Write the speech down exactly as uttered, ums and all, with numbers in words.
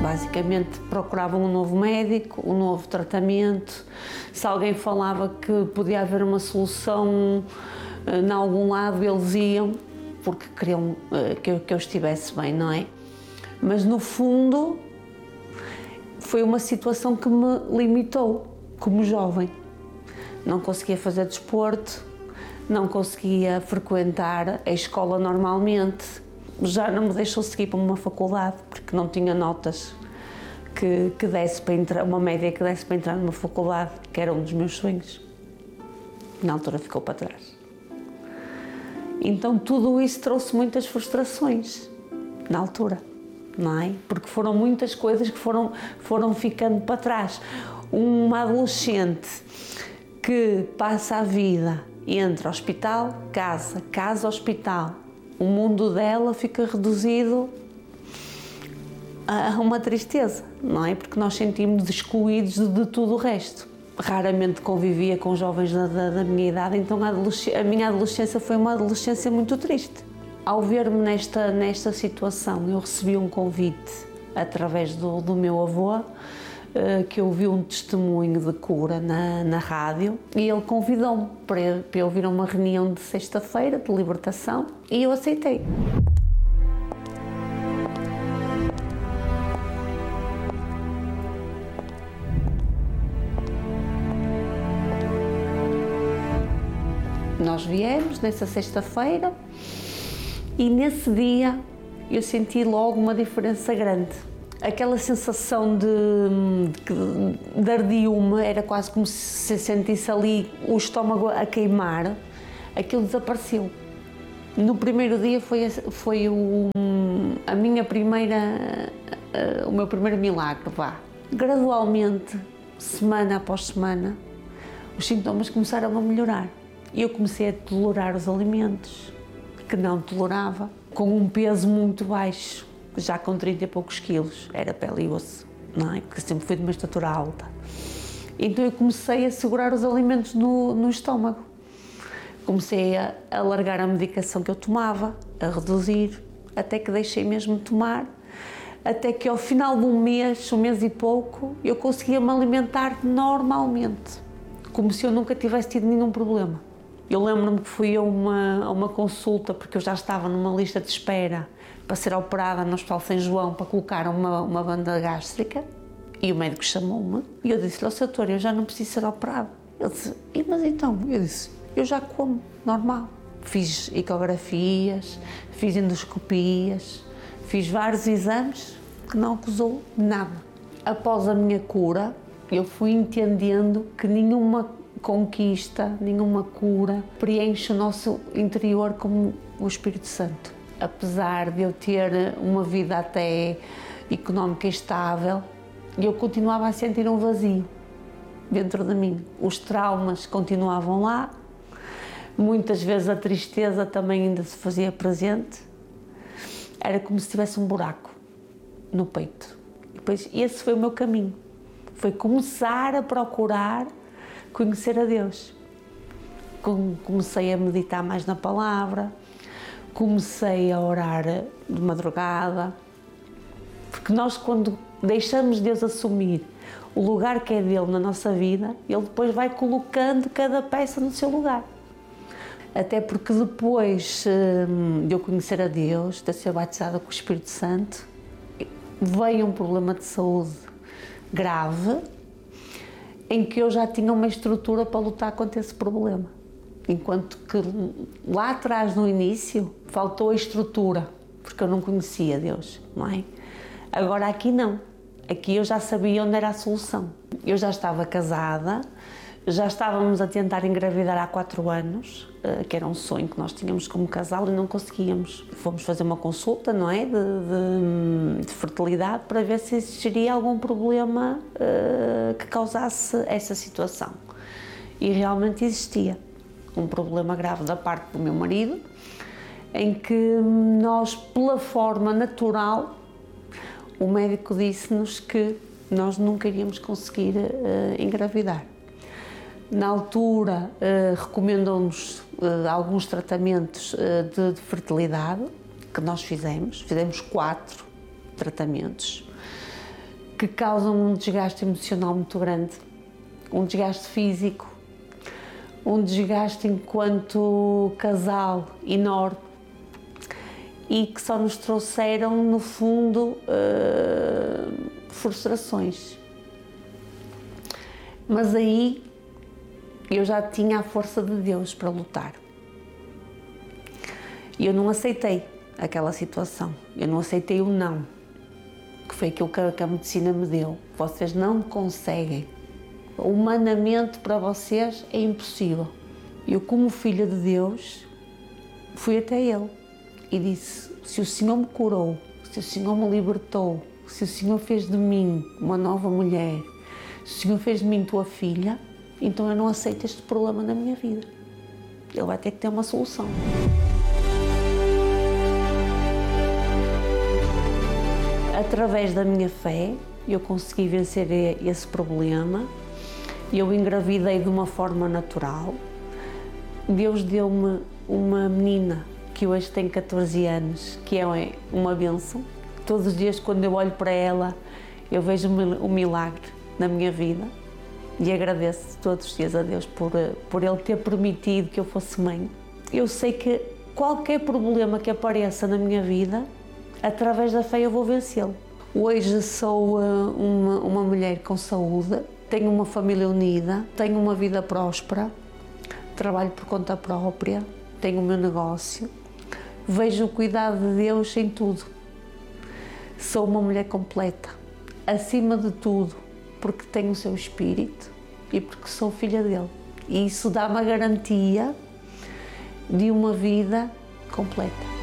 Basicamente procuravam um novo médico, um novo tratamento. Se alguém falava que podia haver uma solução em algum lado, eles iam, porque queriam que eu, que eu estivesse bem, não é? Mas no fundo foi uma situação que me limitou como jovem. Não conseguia fazer desporto, não conseguia frequentar a escola normalmente, já não me deixou seguir para uma faculdade porque não tinha notas que, que desse para entrar, uma média que desse para entrar numa faculdade, que era um dos meus sonhos. Na altura ficou para trás. Então tudo isso trouxe muitas frustrações na altura, não é? Porque foram muitas coisas que foram, foram ficando para trás. Uma adolescente que passa a vida entre hospital, casa, casa, hospital, o mundo dela fica reduzido a uma tristeza, não é? Porque nós sentimos excluídos de, de tudo o resto. Raramente convivia com jovens da, da, da minha idade, então a, a minha adolescência foi uma adolescência muito triste. Ao ver-me nesta, nesta situação, eu recebi um convite através do, do meu avô, que eu ouvi um testemunho de cura na, na rádio, e ele convidou-me para, para eu vir a uma reunião de sexta-feira de libertação e eu aceitei. Nós viemos nessa sexta-feira e nesse dia eu senti logo uma diferença grande. Aquela sensação de, de, de ardiume, era quase como se sentisse ali o estômago a queimar, aquilo desapareceu. No primeiro dia foi, foi o, a minha primeira, o meu primeiro milagre, vá. Gradualmente, semana após semana, os sintomas começaram a melhorar. Eu comecei a tolerar os alimentos que não tolerava, com um peso muito baixo. Já com trinta e poucos quilos, era pele e osso, não é? Porque sempre fui de uma estatura alta. Então eu comecei a segurar os alimentos no, no estômago. Comecei a alargar a medicação que eu tomava, a reduzir, até que deixei mesmo de tomar, até que ao final de um mês, um mês e pouco, eu conseguia me alimentar normalmente, como se eu nunca tivesse tido nenhum problema. Eu lembro-me que fui a uma, a uma consulta, porque eu já estava numa lista de espera para ser operada no Hospital São João, para colocar uma, uma banda gástrica, e o médico chamou-me, e eu disse-lhe: "Ó, doutor, eu já não preciso ser operado." Ele disse: "E mas então?" Eu disse: "Eu já como, normal." Fiz ecografias, fiz endoscopias, fiz vários exames que não acusou nada. Após a minha cura, eu fui entendendo que nenhuma conquista, nenhuma cura preenche o nosso interior como o Espírito Santo. Apesar de eu ter uma vida até económica estável, eu continuava a sentir um vazio dentro de mim. Os traumas continuavam lá, muitas vezes a tristeza também ainda se fazia presente. Era como se tivesse um buraco no peito. E depois esse foi o meu caminho, foi começar a procurar conhecer a Deus. Comecei a meditar mais na palavra, comecei a orar de madrugada, porque nós, quando deixamos Deus assumir o lugar que é dele na nossa vida, ele depois vai colocando cada peça no seu lugar. Até porque depois de eu conhecer a Deus, de eu ser batizada com o Espírito Santo, veio um problema de saúde grave, em que eu já tinha uma estrutura para lutar contra esse problema. Enquanto que lá atrás, no início, faltou a estrutura, porque eu não conhecia Deus, não é? Agora aqui não. Aqui eu já sabia onde era a solução. Eu já estava casada, já estávamos a tentar engravidar há quatro anos, que era um sonho que nós tínhamos como casal e não conseguíamos. Fomos fazer uma consulta, não é, de, de, de fertilidade, para ver se existiria algum problema uh, que causasse essa situação. E realmente existia um problema grave da parte do meu marido, em que nós, pela forma natural, o médico disse-nos que nós nunca iríamos conseguir uh, engravidar. Na altura, uh, recomendou-nos uh, alguns tratamentos uh, de, de fertilidade que nós fizemos, fizemos quatro tratamentos. que causam um desgaste emocional muito grande, um desgaste físico, um desgaste enquanto casal enorme e que só nos trouxeram, no fundo, uh, frustrações. Mas aí eu já tinha a força de Deus para lutar. E eu não aceitei aquela situação, eu não aceitei o não, que foi aquilo que a, que a medicina me deu. Vocês não conseguem. Humanamente, para vocês, é impossível. Eu, como filha de Deus, fui até Ele e disse: se o Senhor me curou, se o Senhor me libertou, se o Senhor fez de mim uma nova mulher, se o Senhor fez de mim tua filha, então eu não aceito este problema na minha vida. Ele vai ter que ter uma solução. Através da minha fé, eu consegui vencer esse problema. Eu engravidei de uma forma natural. Deus deu-me uma menina que hoje tem catorze anos, que é uma bênção. Todos os dias, quando eu olho para ela, eu vejo um milagre na minha vida e agradeço todos os dias a Deus por, por Ele ter permitido que eu fosse mãe. Eu sei que qualquer problema que apareça na minha vida, através da fé eu vou vencê-lo. Hoje sou uma, uma mulher com saúde, tenho uma família unida, tenho uma vida próspera, trabalho por conta própria, tenho o meu negócio, vejo o cuidado de Deus em tudo. Sou uma mulher completa, acima de tudo, porque tenho o seu espírito e porque sou filha dele. E isso dá-me a garantia de uma vida completa.